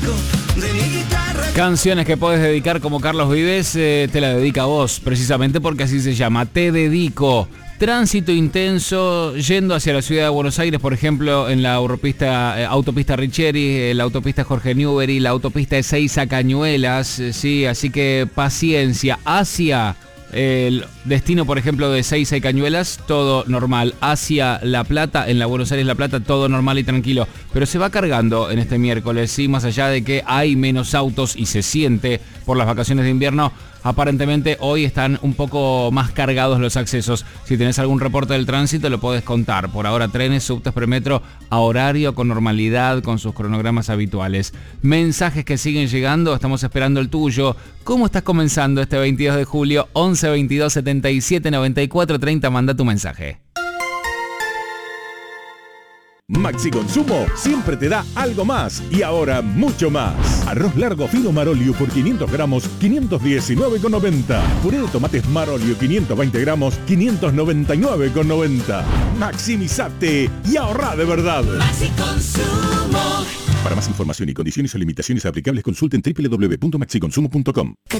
Canciones que podés dedicar como Carlos Vives, te la dedica a vos, precisamente porque así se llama, Te Dedico. Tránsito intenso yendo hacia la ciudad de Buenos Aires, por ejemplo, en la autopista Richeri, la autopista Jorge Newbery, la autopista Ezeiza Cañuelas, sí, así que paciencia. Hacia el destino, por ejemplo, de Ezeiza y Cañuelas, todo normal. Hacia La Plata, en la Buenos Aires La Plata, todo normal y tranquilo. Pero se va cargando en este miércoles, sí, más allá de que hay menos autos y se siente por las vacaciones de invierno. Aparentemente hoy están un poco más cargados los accesos. Si tenés algún reporte del tránsito lo podés contar. Por ahora trenes, subtes, premetro a horario, con normalidad, con sus cronogramas habituales. Mensajes que siguen llegando, estamos esperando el tuyo. ¿Cómo estás comenzando este 22 de julio? 11 22 77 94 30, manda tu mensaje. Maxi Consumo siempre te da algo más y ahora mucho más. Arroz largo fino Marolio por 500 gramos, 519,90. Puré de tomates Marolio 520 gramos, 599,90. Maximizate y ahorra de verdad. Maxi Consumo. Para más información y condiciones o limitaciones aplicables, consulten www.maxiconsumo.com.